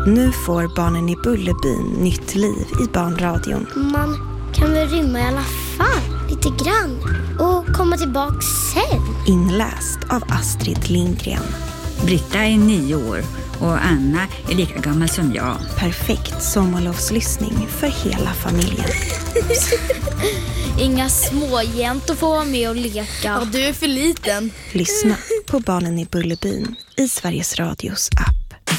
Nu får Barnen i Bullerbyn nytt liv i barnradion. Man kan väl rymma i alla fall, lite grann. Och komma tillbaka sen. Inläst av Astrid Lindgren. Britta är 9 år och Anna är lika gammal som jag. Perfekt sommarlovslyssning för hela familjen. Inga småjäntor får vara med och leka. Ja, du är för liten. Lyssna på Barnen i Bullerbyn i Sveriges Radios app.